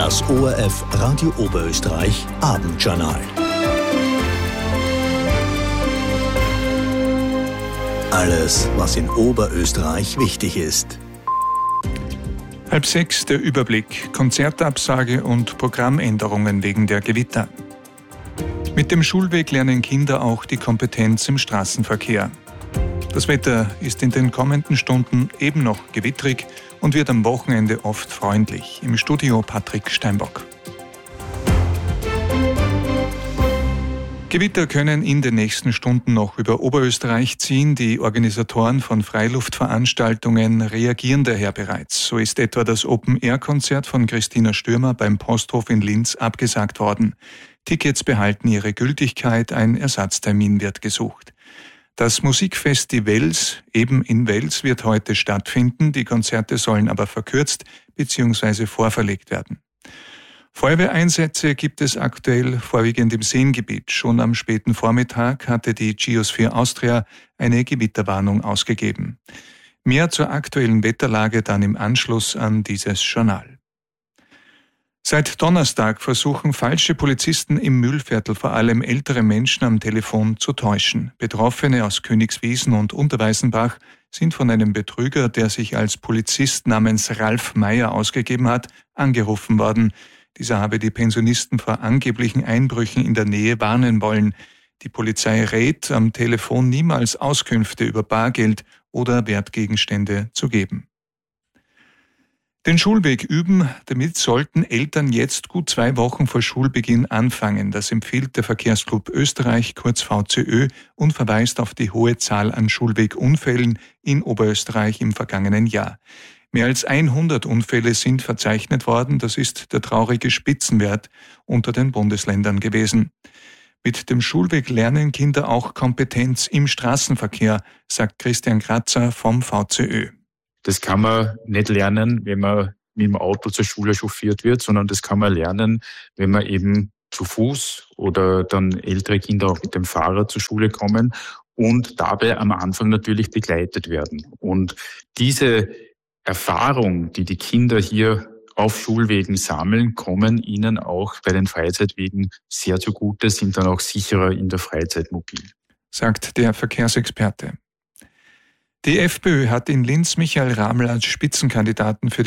Das ORF Radio Oberösterreich Abendjournal. Alles, was in Oberösterreich wichtig ist. 5:30 der Überblick, Konzertabsage und Programmänderungen wegen der Gewitter. Mit dem Schulweg lernen Kinder auch die Kompetenz im Straßenverkehr. Das Wetter ist in den kommenden Stunden eben noch gewittrig und wird am Wochenende oft freundlich. Im Studio Patrick Steinbock. Gewitter können in den nächsten Stunden noch über Oberösterreich ziehen. Die Organisatoren von Freiluftveranstaltungen reagieren daher bereits. So ist etwa das Open-Air-Konzert von Christina Stürmer beim Posthof in Linz abgesagt worden. Tickets behalten ihre Gültigkeit, ein Ersatztermin wird gesucht. Das Musikfestivals eben in Wels wird heute stattfinden. Die Konzerte sollen aber verkürzt bzw. vorverlegt werden. Feuerwehreinsätze gibt es aktuell vorwiegend im Seengebiet. Schon am späten Vormittag hatte die Geosphere Austria eine Gewitterwarnung ausgegeben. Mehr zur aktuellen Wetterlage dann im Anschluss an dieses Journal. Seit Donnerstag versuchen falsche Polizisten im Mühlviertel vor allem ältere Menschen am Telefon zu täuschen. Betroffene aus Königswiesen und Unterweißenbach sind von einem Betrüger, der sich als Polizist namens Ralf Meyer ausgegeben hat, angerufen worden. Dieser habe die Pensionisten vor angeblichen Einbrüchen in der Nähe warnen wollen. Die Polizei rät, am Telefon niemals Auskünfte über Bargeld oder Wertgegenstände zu geben. Den Schulweg üben, damit sollten Eltern jetzt gut 2 Wochen vor Schulbeginn anfangen. Das empfiehlt der Verkehrsclub Österreich, kurz VCÖ, und verweist auf die hohe Zahl an Schulwegunfällen in Oberösterreich im vergangenen Jahr. Mehr als 100 Unfälle sind verzeichnet worden. Das ist der traurige Spitzenwert unter den Bundesländern gewesen. Mit dem Schulweg lernen Kinder auch Kompetenz im Straßenverkehr, sagt Christian Kratzer vom VCÖ. Das kann man nicht lernen, wenn man mit dem Auto zur Schule chauffiert wird, sondern das kann man lernen, wenn man eben zu Fuß oder dann ältere Kinder auch mit dem Fahrrad zur Schule kommen und dabei am Anfang natürlich begleitet werden. Und diese Erfahrung, die die Kinder hier auf Schulwegen sammeln, kommen ihnen auch bei den Freizeitwegen sehr zugute, sind dann auch sicherer in der Freizeit mobil, sagt der Verkehrsexperte. Die FPÖ hat in Linz Michael Raml als Spitzenkandidaten für